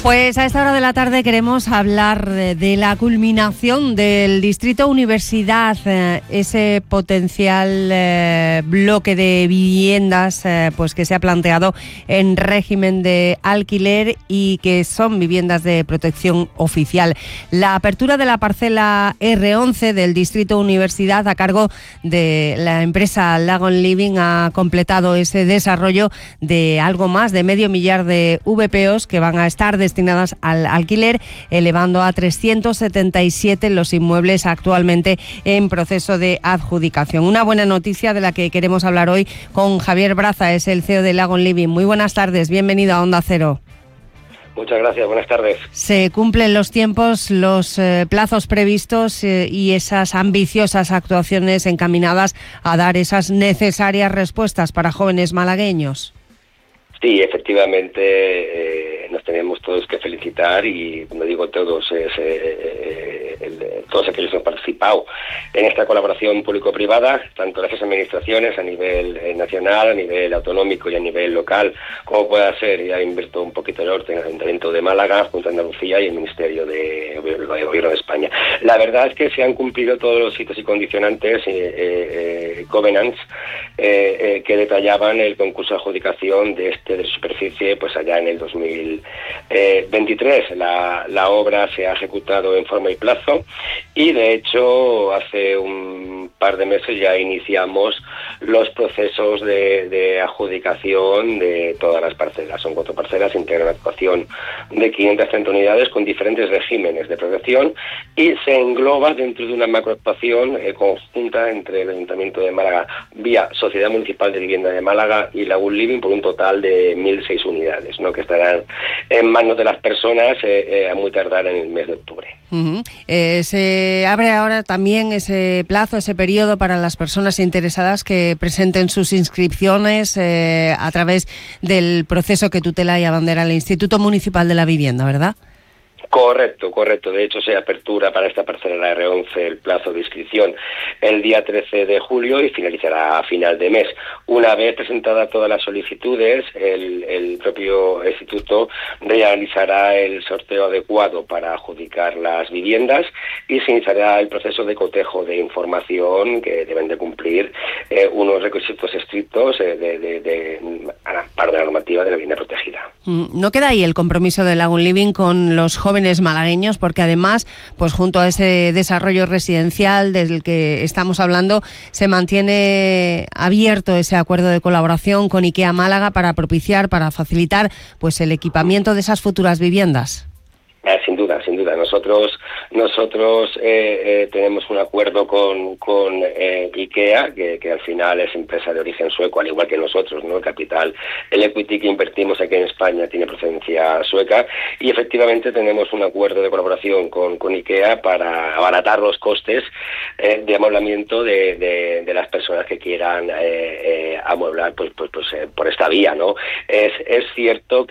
Pues a esta hora de la tarde queremos hablar de la culminación del Distrito Universidad, ese potencial bloque de viviendas pues que se ha planteado en régimen de alquiler y que son viviendas de protección oficial. La apertura de la parcela R11 del Distrito Universidad a cargo de la empresa Lagon Living ha completado ese desarrollo de algo más de 500.000 de VPOs que van a estar destinadas al alquiler, elevando a 377 los inmuebles actualmente en proceso de adjudicación. Una buena noticia de la que queremos hablar hoy con Javier Braza, es el CEO de Lagon Living. Muy buenas tardes, bienvenido a Onda Cero. Muchas gracias, buenas tardes. Se cumplen los tiempos, los plazos previstos y esas ambiciosas actuaciones encaminadas a dar esas necesarias respuestas para jóvenes malagueños. Sí, efectivamente, nos tenemos todos que felicitar y, como digo, todos aquellos que han participado en esta colaboración público-privada, tanto las administraciones a nivel nacional, a nivel autonómico y a nivel local, como pueda ser, ya invierto un poquito el norte en el Ayuntamiento de Málaga, Junta de Andalucía y el Ministerio de Gobierno de España. La verdad es que se han cumplido todos los hitos y condicionantes, covenants, que detallaban el concurso de adjudicación de superficie pues allá en el 2023. La obra se ha ejecutado en forma y plazo y de hecho hace un par de meses ya iniciamos los procesos de adjudicación de todas las parcelas. Son 4 parcelas, integran una actuación de 530 unidades con diferentes regímenes de protección y se engloba dentro de una macroactuación conjunta entre el Ayuntamiento de Málaga vía Sociedad Municipal de Vivienda de Málaga y Lagon Living por un total de 1.006 unidades, ¿no?, que estarán en manos de las personas a muy tardar en el mes de octubre. Se abre ahora también ese plazo, ese periodo para las personas interesadas que presenten sus inscripciones a través del proceso que tutela y abandera el Instituto Municipal de la Vivienda, ¿verdad? Correcto. De hecho, se apertura para esta parcela la R11 el plazo de inscripción el día 13 de julio y finalizará a final de mes. Una vez presentadas todas las solicitudes, el propio instituto realizará el sorteo adecuado para adjudicar las viviendas y se iniciará el proceso de cotejo de información que deben de cumplir unos requisitos estrictos para la normativa de la vivienda protegida. ¿No queda ahí el compromiso de Lagon Living con los jóvenes malagueños? Porque además, pues junto a ese desarrollo residencial del que estamos hablando, se mantiene abierto ese acuerdo de colaboración con IKEA Málaga para propiciar, para facilitar pues el equipamiento de esas futuras viviendas. Sin duda. Nosotros tenemos un acuerdo con IKEA, que al final es empresa de origen sueco, al igual que nosotros, ¿no? El capital, el equity que invertimos aquí en España tiene procedencia sueca y efectivamente tenemos un acuerdo de colaboración con IKEA para abaratar los costes de amueblamiento de las personas que quieran amueblar pues por esta vía, ¿no? Es cierto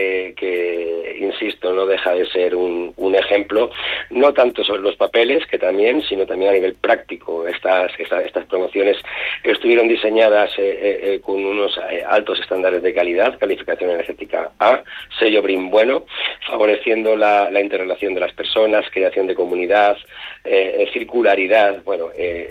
que insisto, no deja de ser un ejemplo, no tanto sobre los papeles, que también, sino también a nivel práctico. Estas promociones estuvieron diseñadas con unos altos estándares de calidad, calificación energética A, sello BREEAM bueno, favoreciendo la interrelación de las personas, creación de comunidad, circularidad. Bueno,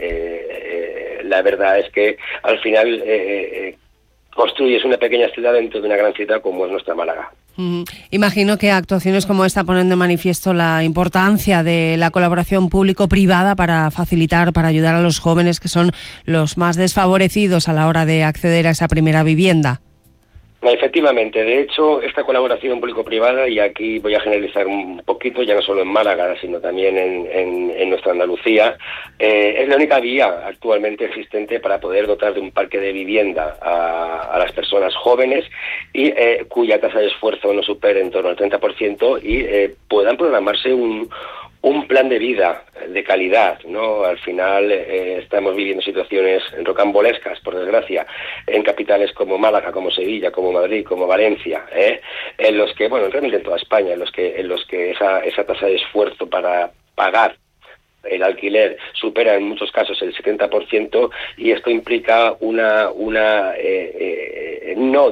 la verdad es que al final construyes una pequeña ciudad dentro de una gran ciudad como es nuestra Málaga. Imagino que actuaciones como esta ponen de manifiesto la importancia de la colaboración público-privada para facilitar, para ayudar a los jóvenes que son los más desfavorecidos a la hora de acceder a esa primera vivienda. Efectivamente, de hecho, esta colaboración público-privada, y aquí voy a generalizar un poquito, ya no solo en Málaga, sino también en nuestra Andalucía, es la única vía actualmente existente para poder dotar de un parque de vivienda a las personas jóvenes y cuya tasa de esfuerzo no supere en torno al 30% y puedan programarse un plan de vida de calidad, ¿no? Al final estamos viviendo situaciones rocambolescas, por desgracia, en capitales como Málaga, como Sevilla, como Madrid, como Valencia, en los que, bueno, realmente en toda España, en los que esa tasa de esfuerzo para pagar el alquiler supera en muchos casos el 70% y esto implica una no